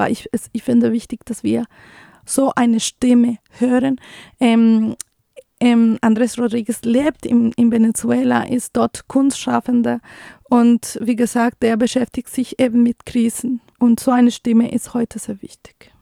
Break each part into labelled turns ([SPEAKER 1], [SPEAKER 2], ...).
[SPEAKER 1] ich finde wichtig, dass wir so eine Stimme hören. Andrés Rodríguez lebt in Venezuela, ist dort Kunstschaffender und wie gesagt, der beschäftigt sich eben mit Krisen und so eine Stimme ist heute sehr wichtig.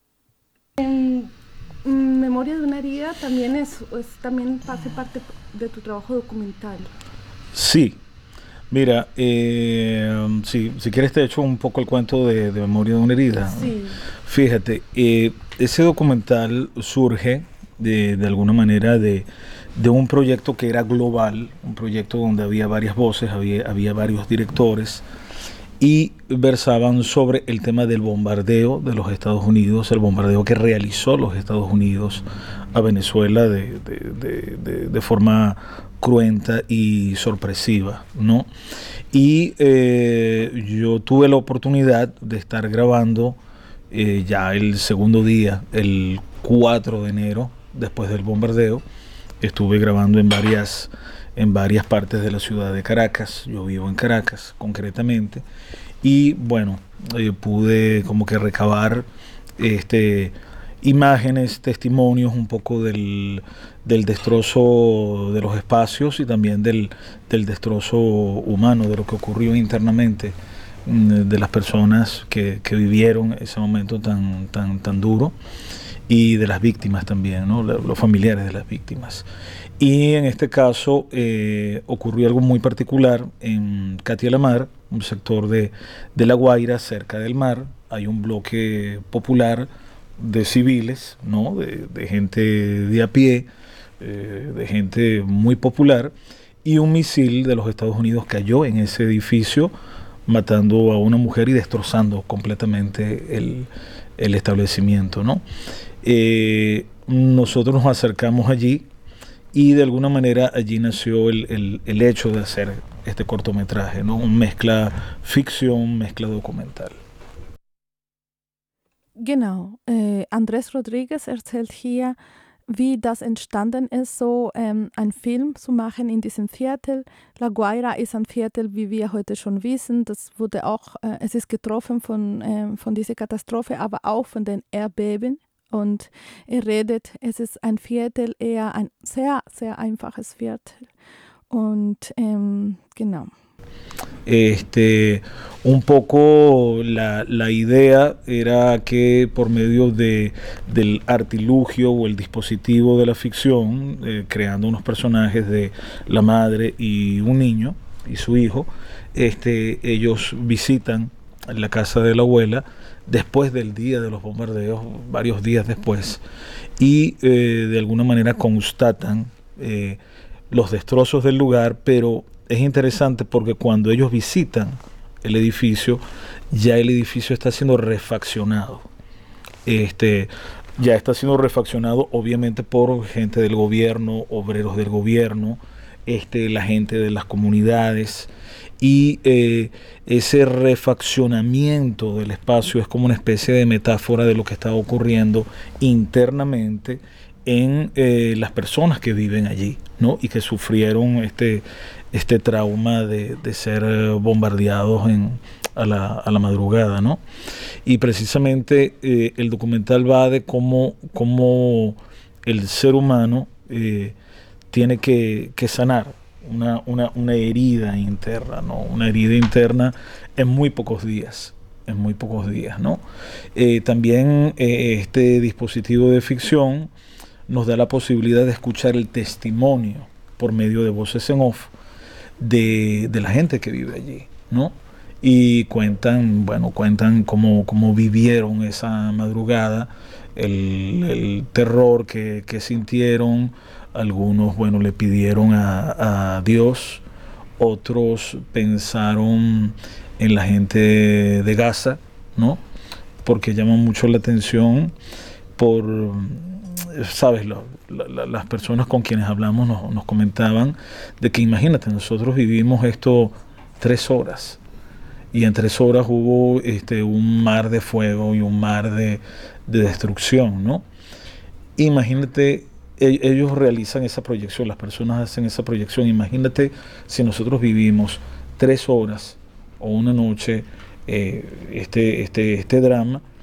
[SPEAKER 2] Memoria de una herida también hace parte de tu trabajo documental.
[SPEAKER 3] Sí, mira, si quieres te echo un poco el cuento de Memoria de una herida.
[SPEAKER 2] Sí.
[SPEAKER 3] Fíjate, ese documental surge de alguna manera de un proyecto que era global, un proyecto donde había varias voces, había varios directores y versaban sobre el tema del bombardeo de los Estados Unidos, el bombardeo que realizó los Estados Unidos a Venezuela de forma cruenta y sorpresiva, ¿no? Y yo tuve la oportunidad de estar grabando ya el segundo día, el 4 de enero, después del bombardeo. Estuve grabando en varias partes de la ciudad de Caracas. Yo vivo en Caracas concretamente y bueno, pude como que recabar imágenes, testimonios un poco del destrozo de los espacios y también del destrozo humano, de lo que ocurrió internamente, de las personas que vivieron ese momento tan duro, y de las víctimas también, ¿no? Los familiares de las víctimas. Y en este caso ocurrió algo muy particular en Catia la Mar, un sector de La Guaira, cerca del mar. Hay un bloque popular de civiles, ¿no? de gente de a pie, de gente muy popular, y un misil de los Estados Unidos cayó en ese edificio, matando a una mujer y destrozando completamente el establecimiento, ¿no? Nosotros nos acercamos allí y de alguna manera allí nació el hecho de hacer este cortometraje, ¿no? Mezcla ficción, mezcla documental.
[SPEAKER 1] Genau, Andrés Rodríguez erzählt hier, wie das entstanden ist, so einen Film zu machen in diesem Viertel. La Guaira ist ein Viertel, wie wir heute schon wissen. Das wurde auch, es ist getroffen von dieser Katastrophe, aber auch von den Erdbeben. Und er redet, es ist ein Viertel, eher ein sehr, sehr einfaches Viertel. Und genau.
[SPEAKER 3] Un poco la idea era que por medio del artilugio o el dispositivo de la ficción, creando unos personajes de la madre y un niño y su hijo, ellos visitan la casa de la abuela después del día de los bombardeos, varios días después, y de alguna manera constatan los destrozos del lugar, pero es interesante porque cuando ellos visitan el edificio, ya el edificio está siendo refaccionado. Ya está siendo refaccionado obviamente por gente del gobierno, obreros del gobierno, la gente de las comunidades, y ese refaccionamiento del espacio es como una especie de metáfora de lo que está ocurriendo internamente en las personas que viven allí, ¿no? Y que sufrieron este trauma de ser bombardeados a la madrugada, ¿no? Y precisamente el documental va de cómo el ser humano tiene que sanar una herida interna, ¿no? Una herida interna en muy pocos días, ¿no? También este dispositivo de ficción nos da la posibilidad de escuchar el testimonio por medio de voces en off de la gente que vive allí, ¿no? Y cuentan cómo vivieron esa madrugada, el terror que sintieron. Algunos, le pidieron a Dios, otros pensaron en la gente de Gaza, ¿no? Porque llaman mucho la atención por, ¿sabes? Las personas con quienes hablamos nos comentaban de que, imagínate, nosotros vivimos esto 3 horas y en 3 horas hubo un mar de fuego y un mar de destrucción, ¿no? Imagínate, ellos realizan esa proyección, las personas hacen esa proyección. Imagínate si nosotros vivimos 3 horas o una noche este drama,